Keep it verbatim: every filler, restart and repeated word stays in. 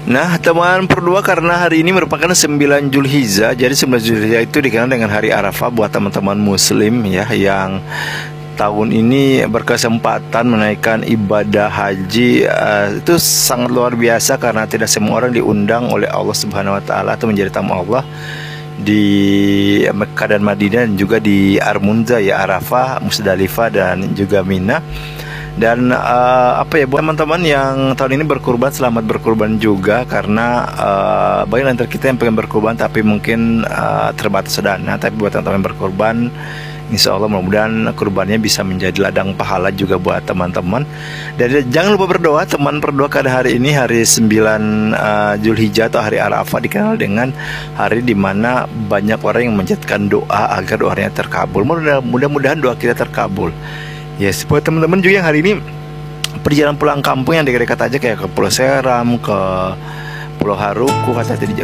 Nah teman berdua, karena hari ini merupakan sembilan Zulhijjah, jadi sembilan Zulhijjah itu dikenal dengan hari Arafah buat teman-teman muslim ya, yang tahun ini berkesempatan menaikkan ibadah haji. uh, Itu sangat luar biasa karena tidak semua orang diundang oleh Allah Subhanahu Wa Taala atau menjadi tamu Allah di Mekah dan Madinah, dan juga di Armunza ya, Arafah, Musdalifah dan juga Mina. Dan uh, apa ya, buat teman-teman yang tahun ini berkurban, selamat berkurban juga, karena uh, banyak antara kita yang pengen berkurban tapi mungkin uh, terbatas dana. Tapi buat teman-teman yang berkurban, insya Allah mudah-mudahan kurbannya bisa menjadi ladang pahala juga buat teman-teman. Dan jangan lupa berdoa, teman berdoa karena hari ini hari sembilan uh, Zulhijjah atau hari Arafah dikenal dengan hari dimana banyak orang yang menjadikan doa agar doanya terkabul. Mudah-mudahan doa kita terkabul. Yes, buat teman-teman juga yang hari ini perjalanan pulang kampung yang dekat-dekat aja, kayak ke Pulau Seram, ke Pulau Haruku, kata tadi